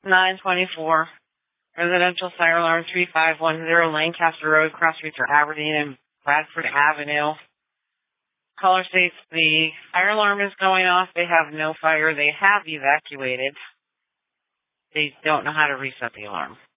924. Residential fire alarm 3510 Lancaster Road, Cross Reacher, Aberdeen, and Bradford Avenue. Caller states the fire alarm is going off. They have no fire. They have evacuated. They don't know how to reset the alarm.